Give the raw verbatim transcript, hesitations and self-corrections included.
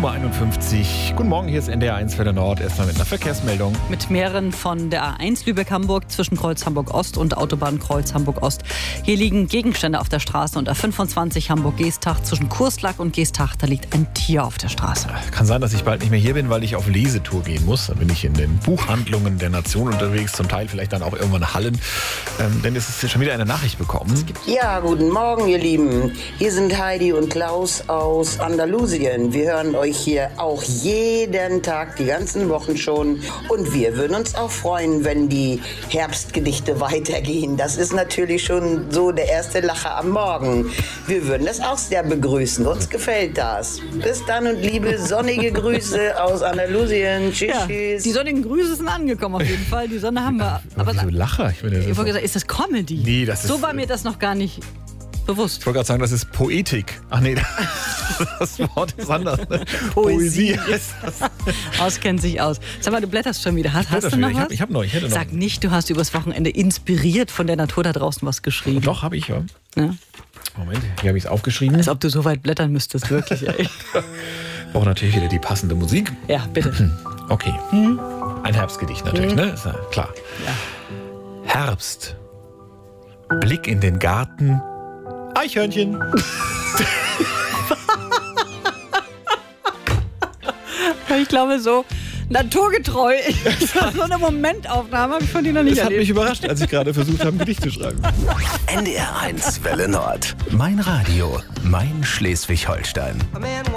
Uhr einundfünfzig. Guten Morgen, hier ist N D R eins für der Nord. Erstmal mit einer Verkehrsmeldung. Mit mehreren von der A eins Lübeck-Hamburg zwischen Kreuz Hamburg-Ost und Autobahnkreuz Hamburg-Ost. Hier liegen Gegenstände auf der Straße und A fünfundzwanzig Hamburg-Geestach zwischen Kurslach und Geestach. Da liegt ein Tier auf der Straße. Kann sein, dass ich bald nicht mehr hier bin, weil ich auf Lesetour gehen muss. Dann bin ich in den Buchhandlungen der Nation unterwegs, zum Teil vielleicht dann auch irgendwann Hallen. Ähm, denn es ist ja schon wieder eine Nachricht bekommen. Ja, guten Morgen, ihr Lieben. Hier sind Heidi und Klaus aus Andalusien. Wir hören euch hier auch jeden Tag, die ganzen Wochen schon. Und wir würden uns auch freuen, wenn die Herbstgedichte weitergehen. Das ist natürlich schon so der erste Lacher am Morgen. Wir würden das auch sehr begrüßen. Uns gefällt das. Bis dann und liebe sonnige Grüße aus Andalusien. Tschüss, Ja, tschüss. die sonnigen Grüße sind angekommen auf jeden Fall. Die Sonne haben wir. Aber wieso Lacher? Ich, bin ja Ich wollte gesagt, ist das Comedy? Nee, das ist- So war mir das noch gar nicht bewusst. Ich wollte gerade sagen, das ist Poetik. Ach nee, das Wort ist anders. Ne? Poesie. Poesie heißt das. Auskennt sich aus. Sag mal, du blätterst schon wieder. Hast, hast du blätter noch schon wieder. was? Ich hab- ich hab noch, ich hätte noch. Sag nicht, du hast übers Wochenende inspiriert von der Natur da draußen was geschrieben. Doch, habe ich ja. Ja? Moment, hier habe ich es aufgeschrieben. Als ob du so weit blättern müsstest, wirklich. Ey. Brauche natürlich wieder die passende Musik. Ja, bitte. Okay. Ein Herbstgedicht natürlich, ne? Ist ja klar. Herbst. Blick in den Garten. Eichhörnchen. Ich glaube, so naturgetreu. So eine Momentaufnahme habe ich von dir noch nicht Das hat mich erlebt. überrascht, als ich gerade versucht habe, ein Gedicht zu schreiben. N D R eins Welle Nord. Mein Radio, mein Schleswig-Holstein.